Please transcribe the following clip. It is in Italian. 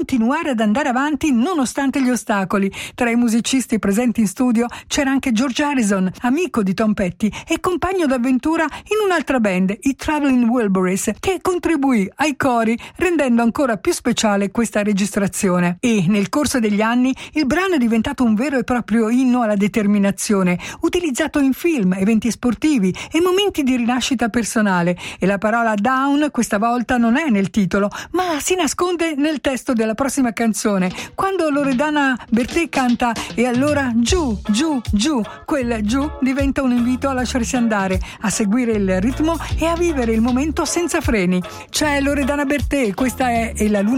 continuare ad andare avanti nonostante gli ostacoli. Tra i musicisti presenti in studio c'era anche George Harrison, amico di Tom Petty e compagno d'avventura in un'altra band, i Traveling Wilburys, che contribuì ai cori rendendo ancora più speciale questa registrazione. E nel corso degli anni il brano è diventato un vero e proprio inno alla determinazione, utilizzato in film, eventi sportivi e momenti di rinascita personale. E la parola down questa volta non è nel titolo, ma si nasconde nel testo della prossima canzone, quando Loredana Bertè canta "e allora giù, giù, giù". Quel giù diventa un invito a lasciarsi andare, a seguire il ritmo e a vivere il momento senza freni. C'è Loredana Bertè, questa è "E la luna